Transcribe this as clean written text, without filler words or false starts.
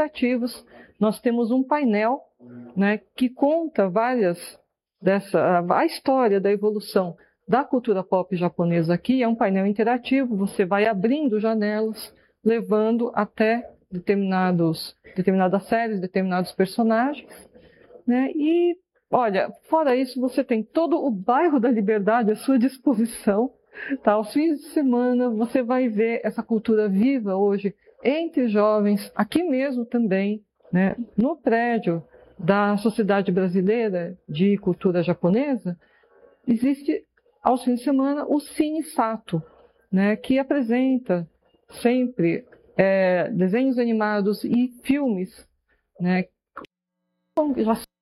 interativos. Nós temos um painel, né, que conta a história da evolução da cultura pop japonesa aqui. É um painel interativo, você vai abrindo janelas, levando até determinadas séries, determinados personagens, né? E, olha, fora isso, você tem todo o bairro da Liberdade à sua disposição, tá? Aos fins de semana, você vai ver essa cultura viva hoje entre jovens, aqui mesmo também, né? No prédio da Sociedade Brasileira de Cultura Japonesa, existe, aos fins de semana, o Cine Sato, né? Que apresenta sempre desenhos animados e filmes, né? Já